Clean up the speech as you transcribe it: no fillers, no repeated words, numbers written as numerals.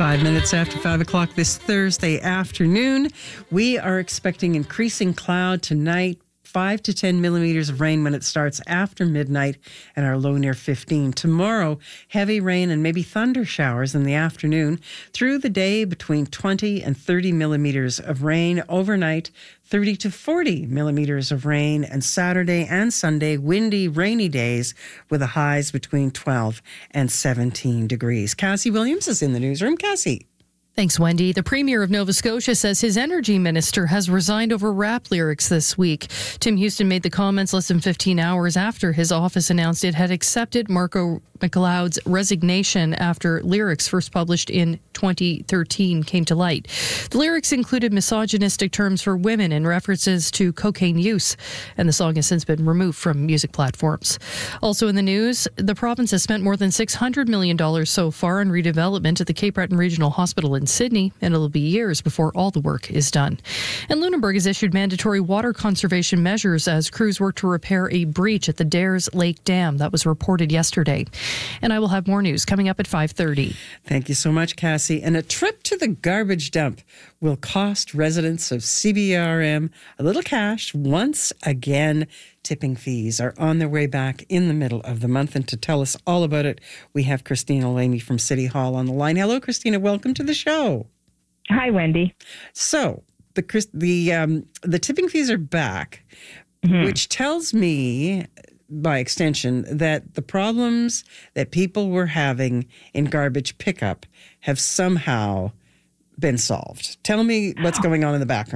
5 minutes after 5 o'clock this Thursday afternoon. We are expecting increasing cloud tonight. 5 to 10 millimeters of rain when it starts after midnight, and our low near 15. Tomorrow, heavy rain and maybe thunder showers in the afternoon. Through the day, between 20 and 30 millimeters of rain. Overnight, 30 to 40 millimeters of rain. And Saturday and Sunday, windy, rainy days with the highs between 12 and 17 degrees. Cassie Williams is in the newsroom. Cassie. Thanks, Wendy. The Premier of Nova Scotia says his energy minister has resigned over rap lyrics this week. Tim Houston made the comments less than 15 hours after his office announced it had accepted Marco McLeod's resignation after lyrics first published in 2013 came to light. The lyrics included misogynistic terms for women and references to cocaine use, and the song has since been removed from music platforms. Also in the news, the province has spent more than $600 million so far on redevelopment at the Cape Breton Regional Hospital in Sydney, and it'll be years before all the work is done. And Lunenburg has issued mandatory water conservation measures as crews work to repair a breach at the Dares Lake Dam. That was reported yesterday. And I will have more news coming up at 5:30. Thank you so much, Cassie. And a trip to the garbage dump will cost residents of CBRM a little cash once again. Tipping fees are on their way back in the middle of the month. And to tell us all about it, we have Christina Lamy from City Hall on the line. Hello, Christina. Welcome to the show. Hi, Wendy. So the tipping fees are back, which tells me, by extension, that the problems that people were having in garbage pickup have somehow been solved. Tell me what's going on in the background.